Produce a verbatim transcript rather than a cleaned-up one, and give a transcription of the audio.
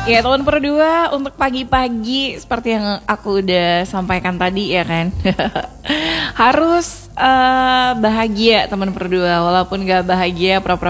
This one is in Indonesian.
Ya teman berdua, untuk pagi-pagi seperti yang aku udah sampaikan tadi ya kan. Harus uh, bahagia teman berdua. Walaupun gak bahagia, pura-pura